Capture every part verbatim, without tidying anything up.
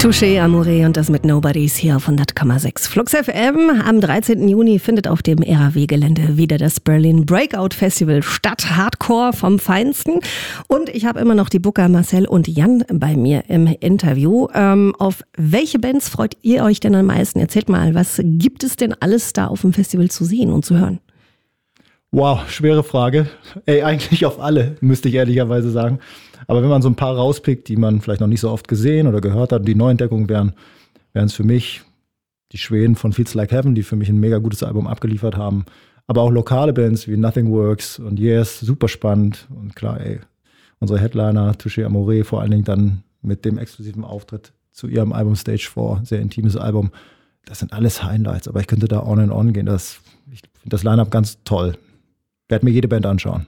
Touché Amore und das mit Nobodies hier auf hundert Komma sechs. Flux F M. Am dreizehnten Juni findet auf dem R A W-Gelände wieder das Berlin Breakout Festival statt. Hardcore vom Feinsten. Und ich habe immer noch die Booker Marcel und Jan bei mir im Interview. Ähm, auf welche Bands freut ihr euch denn am meisten? Erzählt mal, was gibt es denn alles da auf dem Festival zu sehen und zu hören? Wow, schwere Frage. Ey, eigentlich auf alle, müsste ich ehrlicherweise sagen. Aber wenn man so ein paar rauspickt, die man vielleicht noch nicht so oft gesehen oder gehört hat, die Neuentdeckungen wären, wären es für mich die Schweden von Feels Like Heaven, die für mich ein mega gutes Album abgeliefert haben. Aber auch lokale Bands wie Nothing Works und Yes, super spannend. Und klar, ey, unsere Headliner, Touché Amore, vor allen Dingen dann mit dem exklusiven Auftritt zu ihrem Album Stage vier, sehr intimes Album. Das sind alles Highlights, aber ich könnte da on and on gehen. Das, ich finde das Line-Up ganz toll. Ich werde mir jede Band anschauen.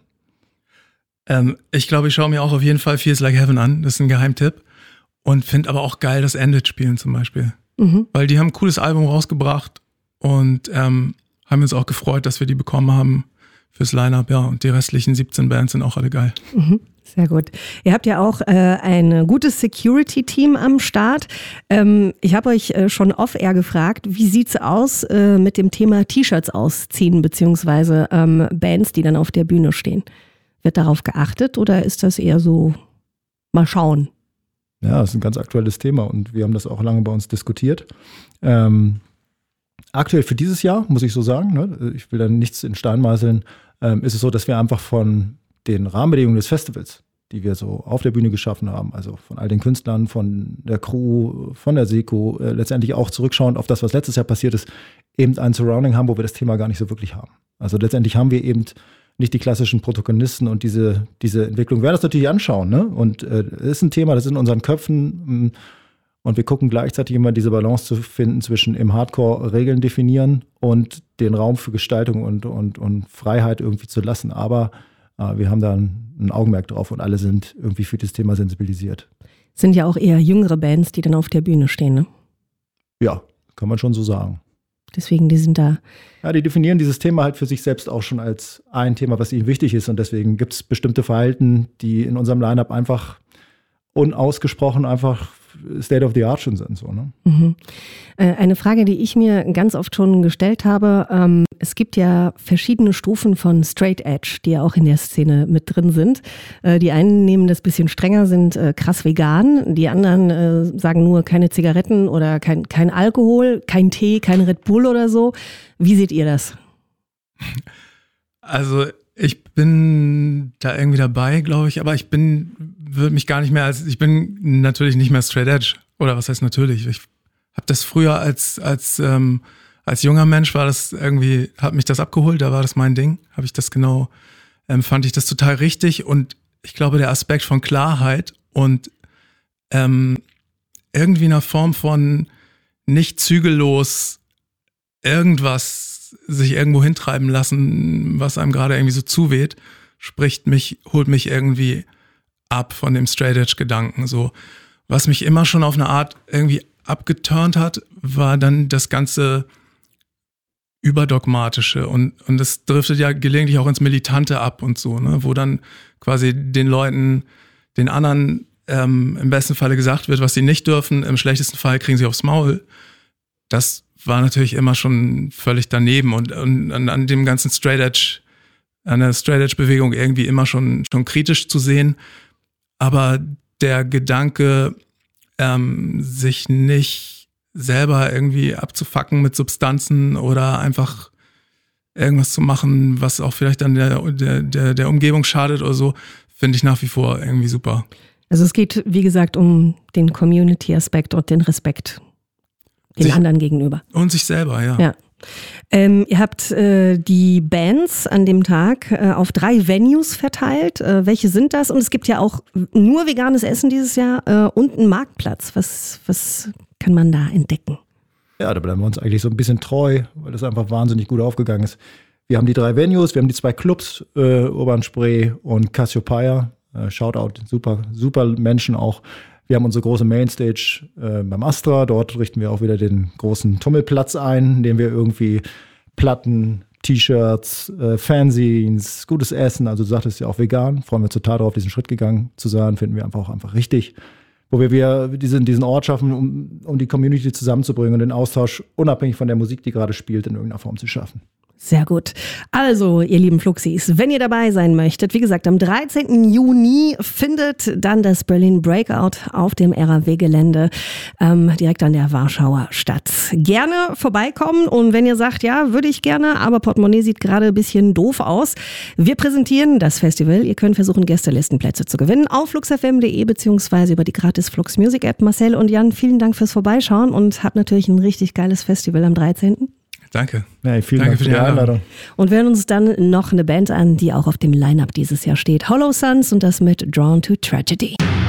Ähm, ich glaube, ich schaue mir auch auf jeden Fall Feels Like Heaven an. Das ist ein Geheimtipp. Und finde aber auch geil, das Ended spielen zum Beispiel. Mhm. Weil die haben ein cooles Album rausgebracht und ähm, haben uns auch gefreut, dass wir die bekommen haben fürs Line-Up. Ja, und die restlichen siebzehn Bands sind auch alle geil. Mhm. Sehr gut. Ihr habt ja auch äh, ein gutes Security-Team am Start. Ähm, ich habe euch äh, schon off-air gefragt, wie sieht's aus äh, mit dem Thema T-Shirts ausziehen, beziehungsweise ähm, Bands, die dann auf der Bühne stehen? Wird darauf geachtet oder ist das eher so, mal schauen? Ja, das ist ein ganz aktuelles Thema und wir haben das auch lange bei uns diskutiert. Ähm, aktuell für dieses Jahr, muss ich so sagen, ne, ich will da nichts in Stein meißeln, ähm, ist es so, dass wir einfach von den Rahmenbedingungen des Festivals, die wir so auf der Bühne geschaffen haben, also von all den Künstlern, von der Crew, von der SECO, äh, letztendlich auch zurückschauend auf das, was letztes Jahr passiert ist, eben ein Surrounding haben, wo wir das Thema gar nicht so wirklich haben. Also letztendlich haben wir eben nicht die klassischen Protagonisten und diese, diese Entwicklung. Wir werden das natürlich anschauen, ne? Und äh, das ist ein Thema, das ist in unseren Köpfen. Und wir gucken gleichzeitig immer diese Balance zu finden zwischen im Hardcore Regeln definieren und den Raum für Gestaltung und, und, und Freiheit irgendwie zu lassen. Aber äh, wir haben da ein, ein Augenmerk drauf und alle sind irgendwie für das Thema sensibilisiert. Sind ja auch eher jüngere Bands, die dann auf der Bühne stehen, ne? Ja, kann man schon so sagen. Deswegen, die sind da. Ja, die definieren dieses Thema halt für sich selbst auch schon als ein Thema, was ihnen wichtig ist. Und deswegen gibt es bestimmte Verhalten, die in unserem Line-Up einfach unausgesprochen einfach State of the Art schon sind. So, ne? Mhm. Äh, eine Frage, die ich mir ganz oft schon gestellt habe. Ähm, es gibt ja verschiedene Stufen von Straight Edge, die ja auch in der Szene mit drin sind. Äh, die einen nehmen das bisschen strenger, sind äh, krass vegan. Die anderen äh, sagen nur keine Zigaretten oder kein, kein Alkohol, kein Tee, kein Red Bull oder so. Wie seht ihr das? Also ich bin da irgendwie dabei, glaube ich, aber ich bin, würde mich gar nicht mehr als, ich bin natürlich nicht mehr Straight Edge. Oder was heißt natürlich? Ich habe das früher als, als, ähm, als junger Mensch war das irgendwie, hat mich das abgeholt, da war das mein Ding. Habe ich das genau, ähm, fand ich das total richtig und ich glaube, der Aspekt von Klarheit und ähm, irgendwie einer Form von nicht zügellos irgendwas sich irgendwo hintreiben lassen, was einem gerade irgendwie so zuweht, spricht mich, holt mich irgendwie ab von dem Straight Edge Gedanken. So, was mich immer schon auf eine Art irgendwie abgeturnt hat, war dann das ganze Überdogmatische und, und das driftet ja gelegentlich auch ins Militante ab und so, ne, wo dann quasi den Leuten, den anderen ähm, im besten Falle gesagt wird, was sie nicht dürfen, im schlechtesten Fall kriegen sie aufs Maul. Das war natürlich immer schon völlig daneben und, und an, an dem ganzen Straight Edge, an der Straight Edge Bewegung irgendwie immer schon, schon kritisch zu sehen. Aber der Gedanke, ähm, sich nicht selber irgendwie abzufacken mit Substanzen oder einfach irgendwas zu machen, was auch vielleicht dann der, der, der, der Umgebung schadet oder so, finde ich nach wie vor irgendwie super. Also es geht, wie gesagt, um den Community-Aspekt und den Respekt den sich, anderen gegenüber. Und sich selber, ja. Ja. Ähm, ihr habt äh, die Bands an dem Tag äh, auf drei Venues verteilt. Äh, welche sind das? Und es gibt ja auch nur veganes Essen dieses Jahr äh, und einen Marktplatz. Was, was kann man da entdecken? Ja, da bleiben wir uns eigentlich so ein bisschen treu, weil das einfach wahnsinnig gut aufgegangen ist. Wir haben die drei Venues, wir haben die zwei Clubs, äh, Urban Spree und Cassiopeia. Äh, Shoutout, super, super Menschen auch. Wir haben unsere große Mainstage äh, beim Astra. Dort richten wir auch wieder den großen Tummelplatz ein, in dem wir irgendwie Platten, T-Shirts, äh, Fanzines, gutes Essen. Also du sagtest ja auch vegan. Freuen wir uns total darauf, diesen Schritt gegangen zu sein. Finden wir einfach auch einfach richtig. wo wir, wir diesen, diesen Ort schaffen, um, um die Community zusammenzubringen und den Austausch unabhängig von der Musik, die gerade spielt, in irgendeiner Form zu schaffen. Sehr gut. Also, ihr lieben Fluxis, wenn ihr dabei sein möchtet, wie gesagt, am dreizehnten Juni findet dann das Berlin Breakout auf dem R A W-Gelände ähm, direkt an der Warschauer statt. Gerne vorbeikommen und wenn ihr sagt, ja, würde ich gerne, aber Portemonnaie sieht gerade ein bisschen doof aus. Wir präsentieren das Festival. Ihr könnt versuchen, Gästelistenplätze zu gewinnen auf fluxfm punkt de beziehungsweise über die gratis Flux Music App. Marcel und Jan, vielen Dank fürs Vorbeischauen und habt natürlich ein richtig geiles Festival am dreizehnten Danke. Ja, vielen Danke Dank für die Einladung. Einladung. Und wir hören uns dann noch eine Band an, die auch auf dem Line-Up dieses Jahr steht. Hollow Suns und das mit Drawn to Tragedy.